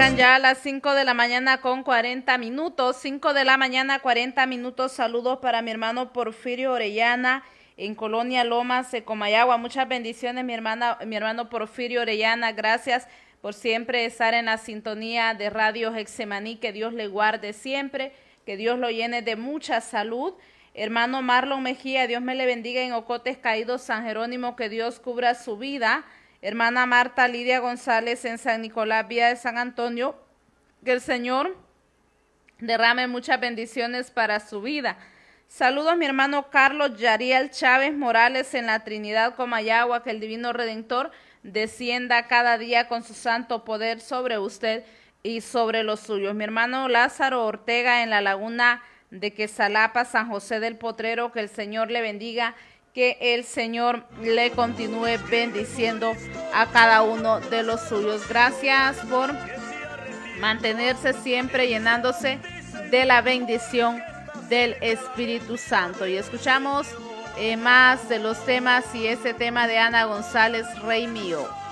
Llegan ya a las 5 de la mañana con 40 minutos. 5 de la mañana, 40 minutos. Saludos para mi hermano Porfirio Orellana en Colonia Lomas de Comayagua. Muchas bendiciones, mi hermano Porfirio Orellana. Gracias por siempre estar en la sintonía de Radio Getsemaní. Que Dios le guarde siempre, que Dios lo llene de mucha salud. Hermano Marlon Mejía, Dios me le bendiga en Ocotes Caídos, San Jerónimo, que Dios cubra su vida. Hermana Marta Lidia González en San Nicolás, Vía de San Antonio, que el Señor derrame muchas bendiciones para su vida. Saludos mi hermano Carlos Yariel Chávez Morales en la Trinidad Comayagua, que el Divino Redentor descienda cada día con su santo poder sobre usted y sobre los suyos. Mi hermano Lázaro Ortega en la Laguna de Quesalapa, San José del Potrero, que el Señor le bendiga, que el Señor le continúe bendiciendo a cada uno de los suyos. Gracias por mantenerse siempre llenándose de la bendición del Espíritu Santo. Y escuchamos más de los temas y ese tema de Ana González, Rey Mío.